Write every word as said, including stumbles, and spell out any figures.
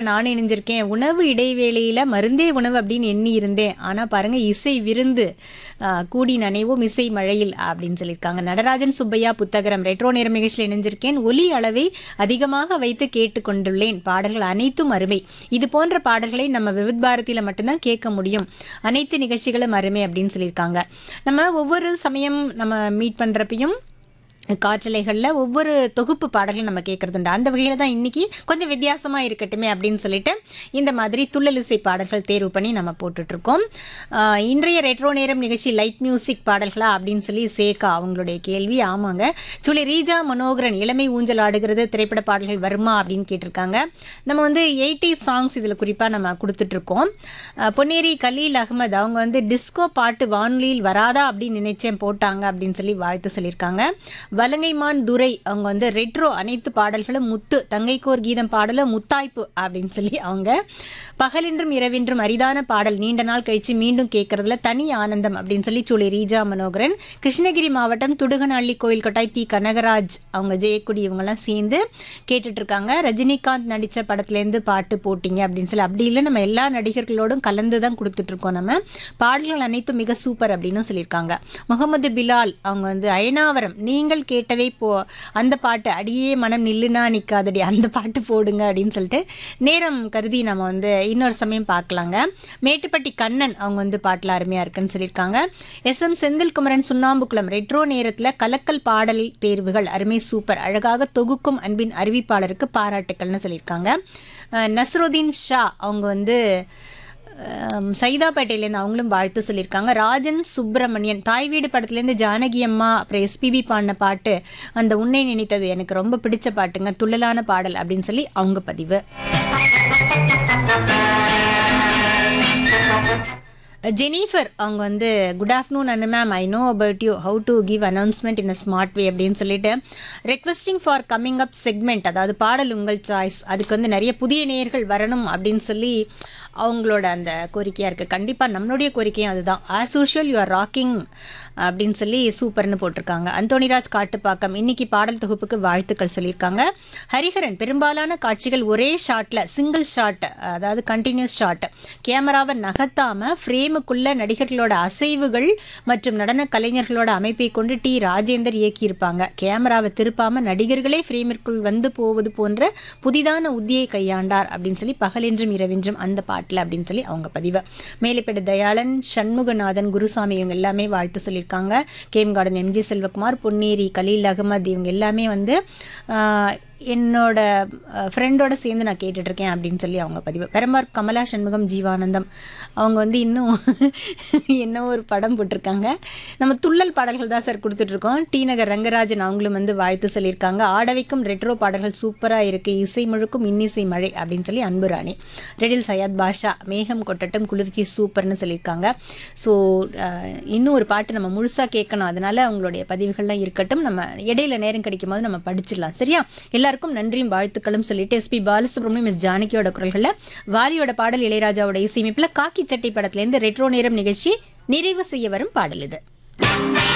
நானும் இணைஞ்சிருக்கேன். உணவு இடைவேளையில மருந்தே உணவு அப்படின்னு எண்ணி இருந்தேன். ஆனா பாருங்க இசை விருந்து அ, கூடி நனைவோம் இசை மழையில் அப்படின்னு சொல்லியிருக்காங்க. நடராஜன் சுப்பையா புத்தகரம் ரெட்ரோ நேரம் நிகழ்ச்சியில் இணைஞ்சிருக்கேன். ஒலி அளவை அதிகமாக வைத்து கேட்டுக்கொண்டுள்ளேன். பாடல்கள் அனைத்தும் அருமை. இது போன்ற பாடல்களை நம்ம விவித் பாரதியில மட்டும்தான் கேட்க முடியும். அனைத்து நிகழ்ச்சிகளும் அருமை அப்படின்னு சொல்லியிருக்காங்க. நம்ம ஒவ்வொரு சமயம் நம்ம மீட் பண்றப்பையும் காற்றலைகளில் ஒவ்வொரு தொகுப்பு பாடல்களும் நம்ம கேட்குறதுண்டு. அந்த வகையில் தான் இன்றைக்கி கொஞ்சம் வித்தியாசமாக இருக்கட்டுமே அப்படின்னு சொல்லிட்டு இந்த மாதிரி துள்ளலிசை பாடல்கள் தேர்வு பண்ணி நம்ம போட்டுட்ருக்கோம். ஆஹ் இன்றைய ரெட்ரோ நேரம் நிகழ்ச்சி லைட் மியூசிக் பாடல்களா அப்படின்னு சொல்லி சேகா அவங்களுடைய கேள்வி. ஆமாங்க, சொல்லி ரீஜா மனோகரன் இளமை ஊஞ்சல் ஆடுகிறது திரைப்பட பாடல்கள் வருமா அப்படின்னு கேட்டிருக்காங்க. நம்ம வந்து எயிட்டி சாங்ஸ் இதில் குறிப்பாக நம்ம கொடுத்துட்ருக்கோம். பொன்னேரி கலீல் அகமது அவங்க வந்து டிஸ்கோ பாட்டு வானொலியில் வராதா அப்படின்னு நினைச்சேன் போட்டாங்க அப்படின்னு சொல்லி வாழ்த்து சொல்லியிருக்காங்க. வலங்கைமான் துரை அவங்க வந்து ரெட்ரோ அனைத்து பாடல்களும் முத்து தங்கைக்கோர் கீதம் பாடல முத்தாய்ப்பு அப்படின்னு சொல்லி அவங்க பகலென்றும் இரவென்றும் அரிதான பாடல் நீண்ட நாள் கழிச்சு மீண்டும் கேட்கறதுல தனி ஆனந்தம் அப்படின்னு சொல்லி சொல்லி ரீஜா மனோகரன். கிருஷ்ணகிரி மாவட்டம் துடுகனஹள்ளி கோயில் கொட்டாய் தி கனகராஜ் அவங்க ஜெயக்குடி இவங்கெல்லாம் சேர்ந்து கேட்டுட்டு இருக்காங்க. ரஜினிகாந்த் நடித்த படத்துலேருந்து பாட்டு போட்டிங்க அப்படின்னு சொல்லி. அப்படி இல்லை, நம்ம எல்லா நடிகர்களோடும் கலந்து தான் கொடுத்துட்டு இருக்கோம். நம்ம பாடல்கள் அனைத்தும் மிக சூப்பர் அப்படின்னு சொல்லியிருக்காங்க. முகமது பிலால் அவங்க வந்து அயனாவரம் நீங்கள் கேட்டவே போ அந்த பாட்டு அடியே மனம் நில்லுனா நிற்காதடி அந்த பாட்டு போடுங்க அப்படின்னு சொல்லிட்டு நேரம் கருதி நம்ம வந்து இன்னொரு சமயம் பார்க்கலாங்க. மேட்டுப்பட்டி கண்ணன் அவங்க வந்து பாட்டில் அருமையாக இருக்குன்னு சொல்லியிருக்காங்க. S M Senthilkumaran Sunnambukulam retro நேரத்தில் கலக்கல் பாடல் தேர்வுகள் அருமை சூப்பர் அழகாக தொகுக்கும் அன்பின் அறிவிப்பாளருக்கு பாராட்டுக்கள்னு சொல்லியிருக்காங்க. நஸ்ருதீன் ஷா அவங்க வந்து சைதாப்பேட்டையிலேருந்து அவங்களும் வாழ்த்து சொல்லியிருக்காங்க. ராஜன் சுப்பிரமணியன் தாய் வீடு படத்துலேருந்து ஜானகி அம்மா அப்புறம் எஸ்பிபி பாடின பாட்டு அந்த உன்னை நினைத்தது எனக்கு ரொம்ப பிடிச்ச பாட்டுங்க துள்ளலான பாடல் அப்படின்னு சொல்லி அவங்க பதிவு. ஜெனிஃபர் அவங்க வந்து குட் ஆஃப்டர்நூன் அண்ணு ma'am, I know about you how to give announcement in a smart வே அப்படின்னு சொல்லிட்டு requesting for coming up segment அதாவது பாடல் உங்கள் சாய்ஸ் அதுக்கு வந்து நிறைய புதிய நேயர்கள் வரணும் அப்படின்னு சொல்லி அவங்களோட அந்த கோரிக்கையாக இருக்குது. கண்டிப்பாக நம்மளுடைய கோரிக்கையும் அதுதான். As usual you are rocking அப்படின்னு சொல்லி சூப்பர்னு போட்டிருக்காங்க. அந்தோனிராஜ் காட்டுப்பாக்கம் இன்னைக்கு பாடல் தொகுப்புக்கு வாழ்த்துக்கள் சொல்லியிருக்காங்க. ஹரிஹரன் பெரும்பாலான காட்சிகள் ஒரே ஷாட்டில் சிங்கிள் ஷாட் அதாவது கண்டினியூஸ் ஷாட் கேமராவை நகர்த்தாமல் ஃப்ரேமுக்குள்ள நடிகர்களோட அசைவுகள் மற்றும் நடன கலைஞர்களோட அமைப்பை கொண்டு டி ராஜேந்தர் இயக்கியிருப்பாங்க. கேமராவை திருப்பாமல் நடிகர்களே ஃப்ரேமிற்குள் வந்து போவது போன்ற புதிதான உத்தியை கையாண்டார் அப்படின்னு சொல்லி பகலென்றும் இரவென்றும் அந்த பாட்டில் அப்படின்னு சொல்லி அவங்க பதிவு. மேலைப்பேடு தயாளன் சண்முகநாதன் குருசாமி இவங்க எல்லாமே வாழ்த்து சொல்லியிருக்காங்க. Game garden MG Selvakumar Ponneri Khaleel Ahmed இவங்க எல்லாமே வந்து என்னோட ஃப்ரெண்டோட சேர்ந்து நான் கேட்டுட்ருக்கேன் அப்படின்னு சொல்லி அவங்க பதிவு. பெரம்பார் கமலா சண்முகம் ஜீவானந்தம் அவங்க வந்து இன்னும் என்ன ஒரு படம் போட்டிருக்காங்க. நம்ம துள்ளல் பாடல்கள் தான் சார் கொடுத்துட்ருக்கோம். டி நகர் ரங்கராஜன் அவங்களும் வந்து வாழ்த்து சொல்லியிருக்காங்க. ஆடவைக்கும் ரெட்ரோ பாடல்கள் சூப்பராக இருக்குது இசை முழுக்கும் இன்னிசை மழை அப்படின்னு சொல்லி அன்புராணி. ரெடில் சையத் பாஷா மேகம் கொட்டட்டும் குளிர்ச்சி சூப்பர்னு சொல்லியிருக்காங்க. ஸோ இன்னும் ஒரு பாட்டு நம்ம முழுசாக கேட்கணும், அதனால அவங்களுடைய பதிவுகள்லாம் இருக்கட்டும். நம்ம இடையில நேரம் கிடைக்கும் போது நம்ம படிச்சிடலாம் சரியா. எல்லாருக்கும் நன்றியும் வாழ்த்துக்களும் சொல்லிட்டு எஸ்பி பாலசுப்ரமணியம் எஸ் ஜானகியோட குரல்களில் வாரியோட பாடல் இளையராஜாவோட இசையமைப்பில் காக்கி சட்டை படத்துலேருந்து ரெட்ரோ நேரம் நிகழ்ச்சி நிறைவு செய்ய வரும் பாடல் இது.